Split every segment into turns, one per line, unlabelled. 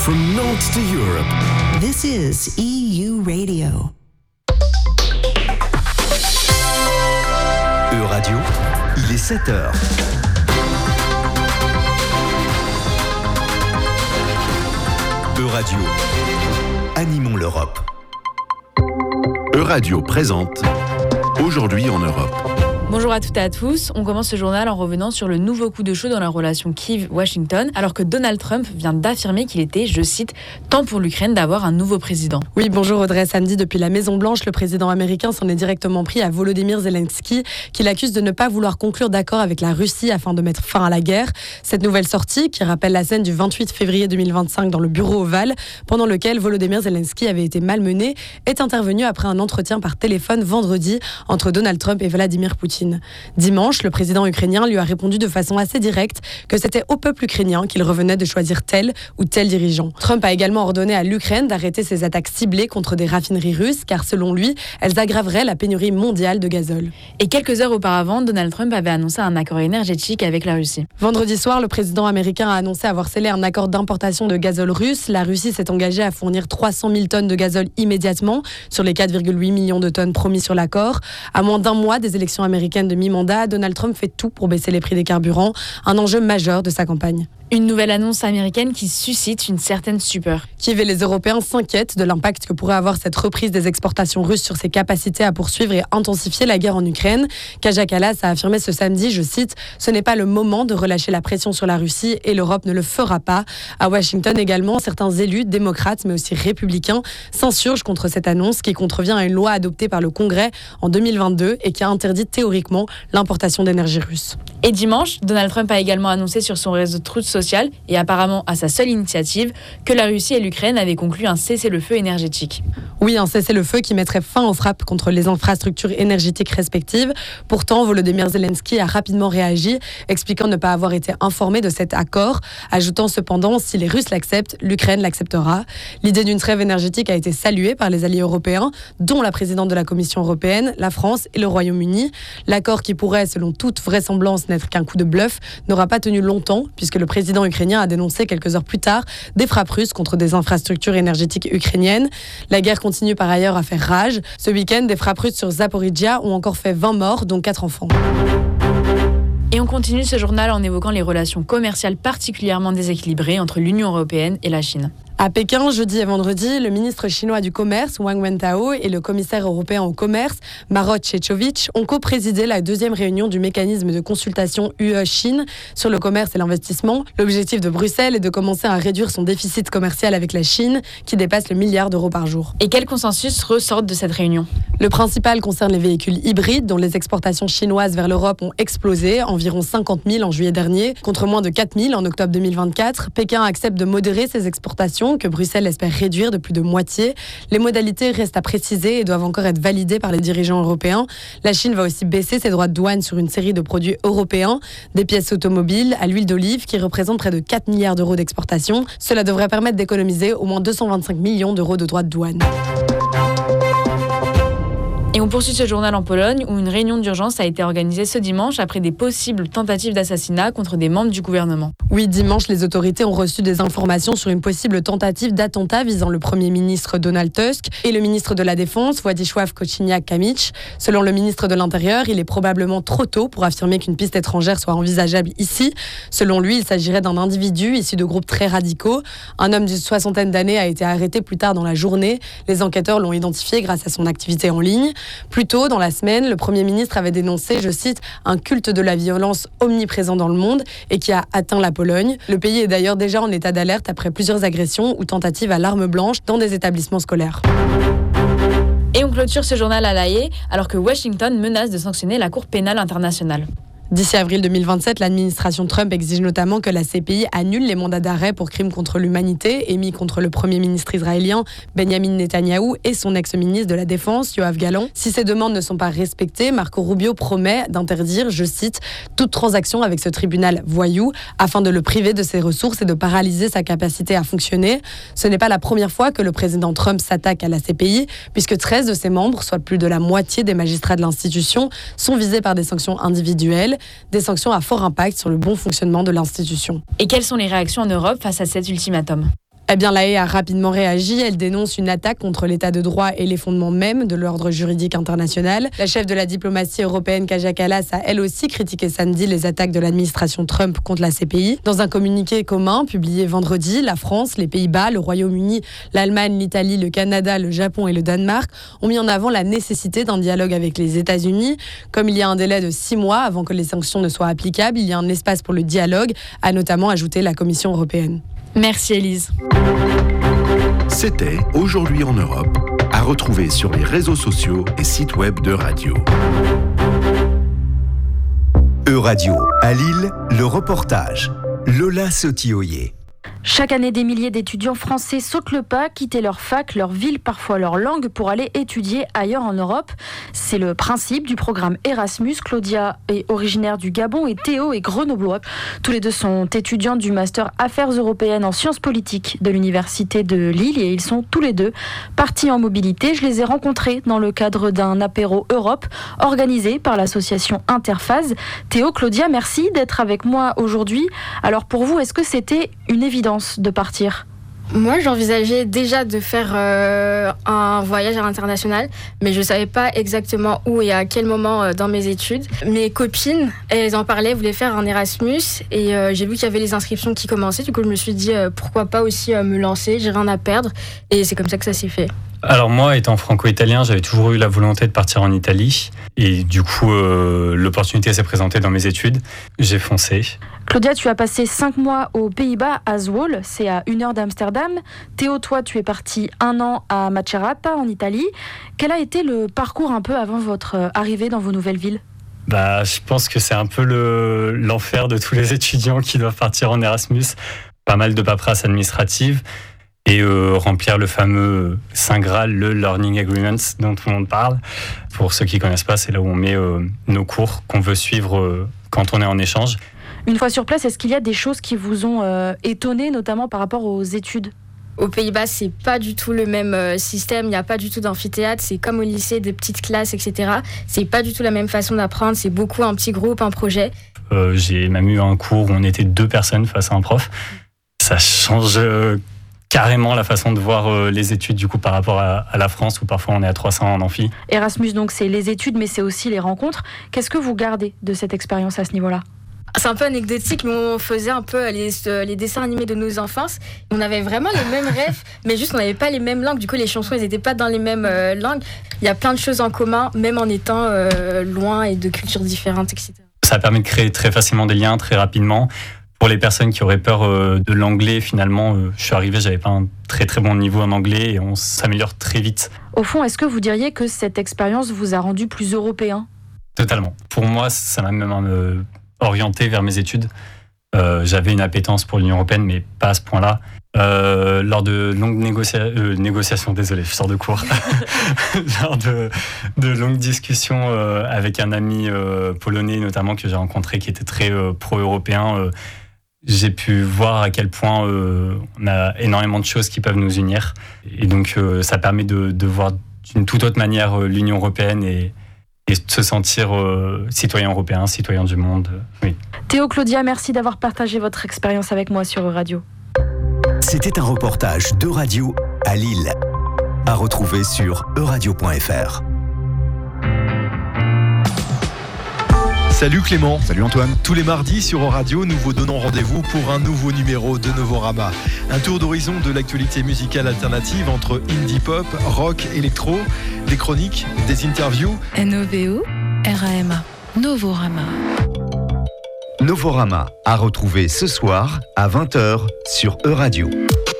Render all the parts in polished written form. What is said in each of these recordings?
From Nantes to Europe.
This is EU Radio.
E-Radio, il est 7h. E-Radio, animons l'Europe. E-Radio présente Aujourd'hui en Europe.
Bonjour à toutes et à tous. On commence ce journal en revenant sur le nouveau coup de chaud dans la relation Kiev-Washington, alors que Donald Trump vient d'affirmer qu'il était, je cite, « temps pour l'Ukraine d'avoir un nouveau président ».
Oui, bonjour Audrey. Samedi, depuis la Maison-Blanche, le président américain s'en est directement pris à Volodymyr Zelensky, qui l'accuse de ne pas vouloir conclure d'accord avec la Russie afin de mettre fin à la guerre. Cette nouvelle sortie, qui rappelle la scène du 28 février 2025 dans le bureau ovale, pendant lequel Volodymyr Zelensky avait été malmené, est intervenue après un entretien par téléphone vendredi entre Donald Trump et Vladimir Poutine. Dimanche, le président ukrainien lui a répondu de façon assez directe que c'était au peuple ukrainien qu'il revenait de choisir tel ou tel dirigeant. Trump a également ordonné à l'Ukraine d'arrêter ses attaques ciblées contre des raffineries russes, car selon lui, elles aggraveraient la pénurie mondiale de gazole.
Et quelques heures auparavant, Donald Trump avait annoncé un accord énergétique avec la Russie.
Vendredi soir, le président américain a annoncé avoir scellé un accord d'importation de gazole russe. La Russie s'est engagée à fournir 300 000 tonnes de gazole immédiatement sur les 4,8 millions de tonnes promis sur l'accord. À moins d'un mois des élections américaines de mi-mandat, Donald Trump fait tout pour baisser les prix des carburants, un enjeu majeur de sa campagne.
Une nouvelle annonce américaine qui suscite une certaine stupeur.
Kiev et les Européens s'inquiètent de l'impact que pourrait avoir cette reprise des exportations russes sur ses capacités à poursuivre et intensifier la guerre en Ukraine. Kaja Kallas a affirmé ce samedi, je cite, « Ce n'est pas le moment de relâcher la pression sur la Russie et l'Europe ne le fera pas ». À Washington également, certains élus, démocrates mais aussi républicains, s'insurgent contre cette annonce qui contrevient à une loi adoptée par le Congrès en 2022 et qui a interdit théoriquement l'importation d'énergie russe.
Et dimanche, Donald Trump a également annoncé sur son réseau Truth Social, et apparemment à sa seule initiative, que la Russie et l'Ukraine avaient conclu un cessez-le-feu énergétique.
Oui, un cessez-le-feu qui mettrait fin aux frappes contre les infrastructures énergétiques respectives. Pourtant, Volodymyr Zelensky a rapidement réagi, expliquant ne pas avoir été informé de cet accord, ajoutant cependant, si les Russes l'acceptent, l'Ukraine l'acceptera. L'idée d'une trêve énergétique a été saluée par les alliés européens, dont la présidente de la Commission européenne, la France et le Royaume-Uni. L'accord qui pourrait, selon toute vraisemblance, n'être qu'un coup de bluff, n'aura pas tenu longtemps, puisque le président ukrainien a dénoncé quelques heures plus tard des frappes russes contre des infrastructures énergétiques ukrainiennes. La guerre continue par ailleurs à faire rage. Ce week-end, des frappes russes sur Zaporizhzhia ont encore fait 20 morts, dont 4 enfants.
Et on continue ce journal en évoquant les relations commerciales particulièrement déséquilibrées entre l'Union européenne et la Chine.
À Pékin, jeudi et vendredi, le ministre chinois du Commerce, Wang Wentao, et le commissaire européen au commerce, Maroš Šefčovič, ont co-présidé la deuxième réunion du mécanisme de consultation UE-Chine sur le commerce et l'investissement. L'objectif de Bruxelles est de commencer à réduire son déficit commercial avec la Chine, qui dépasse le milliard d'euros par jour.
Et quels consensus ressortent de cette réunion ?
Le principal concerne les véhicules hybrides, dont les exportations chinoises vers l'Europe ont explosé, environ 50 000 en juillet dernier, contre moins de 4 000 en octobre 2024. Pékin accepte de modérer ses exportations, que Bruxelles espère réduire de plus de moitié. Les modalités restent à préciser et doivent encore être validées par les dirigeants européens. La Chine va aussi baisser ses droits de douane sur une série de produits européens, des pièces automobiles à l'huile d'olive qui représentent près de 4 milliards d'euros d'exportation. Cela devrait permettre d'économiser au moins 225 millions d'euros de droits de douane.
Et on poursuit ce journal en Pologne où une réunion d'urgence a été organisée ce dimanche après des possibles tentatives d'assassinat contre des membres du gouvernement.
Oui, dimanche, les autorités ont reçu des informations sur une possible tentative d'attentat visant le Premier ministre Donald Tusk et le ministre de la Défense, Władysław Kosiniak-Kamysz. Selon le ministre de l'Intérieur, il est probablement trop tôt pour affirmer qu'une piste étrangère soit envisageable ici. Selon lui, il s'agirait d'un individu issu de groupes très radicaux. Un homme d'une soixantaine d'années a été arrêté plus tard dans la journée. Les enquêteurs l'ont identifié grâce à son activité en ligne. Plus tôt dans la semaine, le Premier ministre avait dénoncé, je cite, un culte de la violence omniprésent dans le monde et qui a atteint la Pologne. Le pays est d'ailleurs déjà en état d'alerte après plusieurs agressions ou tentatives à l'arme blanche dans des établissements scolaires.
Et on clôture ce journal à La Haye alors que Washington menace de sanctionner la Cour pénale internationale.
D'ici avril 2027, l'administration Trump exige notamment que la CPI annule les mandats d'arrêt pour crimes contre l'humanité émis contre le Premier ministre israélien Benjamin Netanyahou et son ex-ministre de la Défense, Yoav Gallant. Si ces demandes ne sont pas respectées, Marco Rubio promet d'interdire, je cite, toute transaction avec ce tribunal voyou afin de le priver de ses ressources et de paralyser sa capacité à fonctionner. Ce n'est pas la première fois que le président Trump s'attaque à la CPI, puisque 13 de ses membres, soit plus de la moitié des magistrats de l'institution, sont visés par des sanctions individuelles. Des sanctions à fort impact sur le bon fonctionnement de l'institution.
Et quelles sont les réactions en Europe face à cet ultimatum ?
Eh bien, la Haye a rapidement réagi. Elle dénonce une attaque contre l'état de droit et les fondements même de l'ordre juridique international. La chef de la diplomatie européenne, Kaja Kallas, a elle aussi critiqué samedi les attaques de l'administration Trump contre la CPI. Dans un communiqué commun publié vendredi, la France, les Pays-Bas, le Royaume-Uni, l'Allemagne, l'Italie, le Canada, le Japon et le Danemark ont mis en avant la nécessité d'un dialogue avec les États-Unis. Comme il y a un délai de 6 mois avant que les sanctions ne soient applicables, il y a un espace pour le dialogue, a notamment ajouté la Commission européenne.
Merci Élise.
C'était Aujourd'hui en Europe, à retrouver sur les réseaux sociaux et sites web de Radio.
Euradio, à Lille, le reportage. Lola Sotioyer.
Chaque année, des milliers d'étudiants français sautent le pas, quitter leur fac, leur ville, parfois leur langue, pour aller étudier ailleurs en Europe. C'est le principe du programme Erasmus. Claudia est originaire du Gabon et Théo est grenoblois. Tous les deux sont étudiants du Master Affaires européennes en sciences politiques de l'Université de Lille et ils sont tous les deux partis en mobilité. Je les ai rencontrés dans le cadre d'un apéro Europe organisé par l'association Interphase. Théo, Claudia, merci d'être avec moi aujourd'hui. Alors pour vous, est-ce que c'était une évidence de partir ?
Moi, j'envisageais déjà de faire un voyage à l'international, mais je ne savais pas exactement où et à quel moment dans mes études. Mes copines, elles en parlaient, voulaient faire un Erasmus, et j'ai vu qu'il y avait les inscriptions qui commençaient. Du coup, je me suis dit, pourquoi pas aussi me lancer, j'ai rien à perdre, et c'est comme ça que ça s'est fait.
Alors moi, étant franco-italien, j'avais toujours eu la volonté de partir en Italie, et du coup, l'opportunité s'est présentée dans mes études. J'ai foncé.
Claudia, tu as passé 5 mois aux Pays-Bas, à Zwolle, c'est à 1 heure d'Amsterdam. Théo, toi, tu es parti 1 an à Macerata, en Italie. Quel a été le parcours un peu avant votre arrivée dans vos nouvelles villes ?
Je pense que c'est un peu l'enfer de tous les étudiants qui doivent partir en Erasmus. Pas mal de paperasse administrative et remplir le fameux Saint Graal, le Learning Agreement dont tout le monde parle. Pour ceux qui ne connaissent pas, c'est là où on met nos cours qu'on veut suivre quand on est en échange.
Une fois sur place, est-ce qu'il y a des choses qui vous ont étonné, notamment par rapport aux études ?
Aux Pays-Bas, c'est pas du tout le même système, il n'y a pas du tout d'amphithéâtre, c'est comme au lycée, des petites classes, etc. C'est pas du tout la même façon d'apprendre, c'est beaucoup un petit groupe, un projet.
J'ai même eu un cours où on était 2 personnes face à un prof. Ça change carrément la façon de voir les études du coup par rapport à la France où parfois on est à 300 en amphi.
Erasmus, donc c'est les études, mais c'est aussi les rencontres. Qu'est-ce que vous gardez de cette expérience à ce niveau-là ?
C'est un peu anecdotique, mais on faisait un peu les dessins animés de nos enfances. On avait vraiment les mêmes rêves, mais juste on n'avait pas les mêmes langues. Du coup, les chansons, elles n'étaient pas dans les mêmes langues. Il y a plein de choses en commun, même en étant loin et de cultures différentes, etc.
Ça permet de créer très facilement des liens, très rapidement. Pour les personnes qui auraient peur de l'anglais, finalement, je suis arrivé, j'avais pas un très très bon niveau en anglais et on s'améliore très vite.
Au fond, est-ce que vous diriez que cette expérience vous a rendu plus européen ?
Totalement. Pour moi, ça m'a même orienté vers mes études. J'avais une appétence pour l'Union européenne, mais pas à ce point-là. Lors de longues négociations, désolé, je sors de cours. Lors de longues discussions avec un ami polonais, notamment, que j'ai rencontré, qui était très pro-européen, j'ai pu voir à quel point on a énormément de choses qui peuvent nous unir. Et donc, ça permet de voir d'une toute autre manière l'Union européenne et de se sentir citoyen européen, citoyen du monde. Oui.
Théo, Claudia, merci d'avoir partagé votre expérience avec moi sur Euradio.
C'était un reportage d'Euradio à Lille, à retrouver sur euradio.fr.
Salut Clément. Salut Antoine. Tous les mardis sur Euradio, nous vous donnons rendez-vous pour un nouveau numéro de Novorama. Un tour d'horizon de l'actualité musicale alternative entre indie pop, rock, électro, des chroniques, des interviews.
NOVO, RAMA, Novorama.
Novorama, à retrouver ce soir à 20h sur Euradio.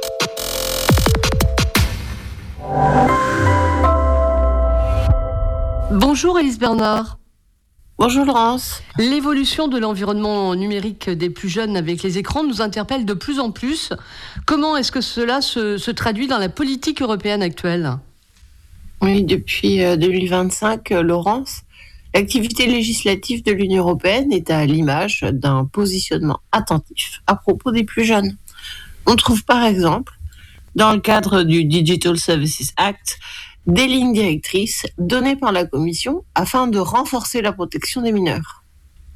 Bonjour Élise Bernard.
Bonjour Laurence.
L'évolution de l'environnement numérique des plus jeunes avec les écrans nous interpelle de plus en plus. Comment est-ce que cela se traduit dans la politique européenne actuelle ?
Oui, depuis 2025, Laurence, l'activité législative de l'Union européenne est à l'image d'un positionnement attentif à propos des plus jeunes. On trouve par exemple, dans le cadre du Digital Services Act, des lignes directrices données par la Commission afin de renforcer la protection des mineurs.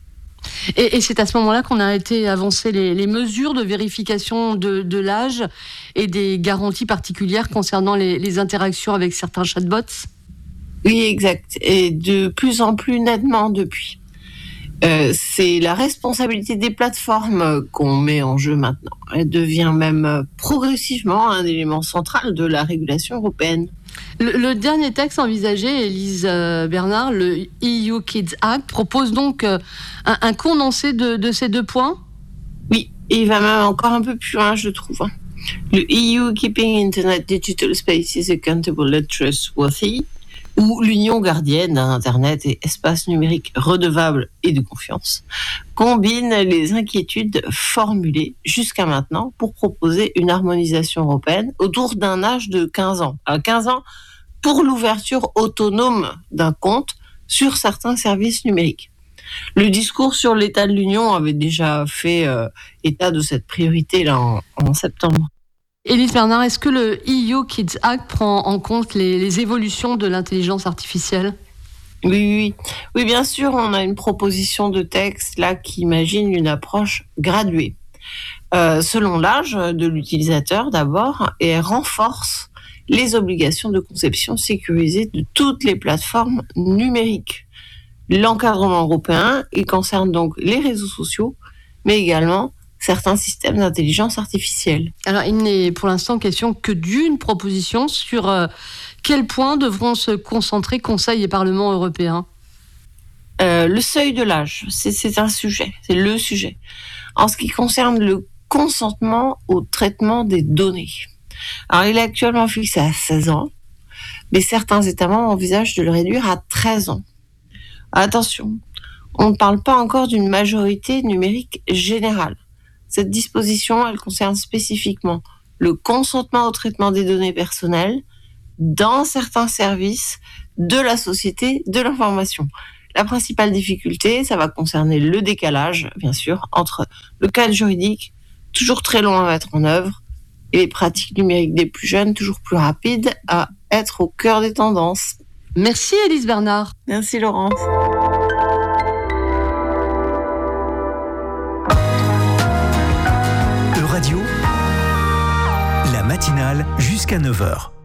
Et c'est à ce moment-là qu'on a été avancé les mesures de vérification de l'âge et des garanties particulières concernant les interactions avec certains chatbots.
Oui, exact. Et de plus en plus nettement depuis. C'est la responsabilité des plateformes qu'on met en jeu maintenant. Elle devient même progressivement un élément central de la régulation européenne.
Le dernier texte envisagé, Élise Bernard, le EU Kids Act, propose donc un condensé de ces 2 points ?
Oui, et il va même encore un peu plus loin, je trouve. Le EU Keeping Internet Digital Spaces Accountable and Trustworthy, ou l'Union gardienne d'un Internet et espace numérique redevable et de confiance, combine les inquiétudes formulées jusqu'à maintenant pour proposer une harmonisation européenne autour d'un âge de 15 ans. À 15 ans, pour l'ouverture autonome d'un compte sur certains services numériques. Le discours sur l'état de l'Union avait déjà fait état de cette priorité-là en septembre.
Élise Bernard, est-ce que le EU Kids Act prend en compte les évolutions de l'intelligence artificielle ?
Oui, bien sûr, on a une proposition de texte là qui imagine une approche graduée, selon l'âge de l'utilisateur d'abord, et renforce les obligations de conception sécurisée de toutes les plateformes numériques. L'encadrement européen, il concerne donc les réseaux sociaux, mais également certains systèmes d'intelligence artificielle.
Alors, il n'est pour l'instant question que d'une proposition sur quels points devront se concentrer Conseil et Parlement européen.
Le seuil de l'âge, c'est un sujet, c'est le sujet. En ce qui concerne le consentement au traitement des données. Alors, il est actuellement fixé à 16 ans, mais certains États membres envisagent de le réduire à 13 ans. Attention, on ne parle pas encore d'une majorité numérique générale. Cette disposition, elle concerne spécifiquement le consentement au traitement des données personnelles dans certains services de la société de l'information. La principale difficulté, ça va concerner le décalage, bien sûr, entre le cadre juridique, toujours très long à mettre en œuvre, et les pratiques numériques des plus jeunes, toujours plus rapides à être au cœur des tendances.
Merci Élise Bernard.
Merci Laurence.
Radio, la matinale jusqu'à 9h.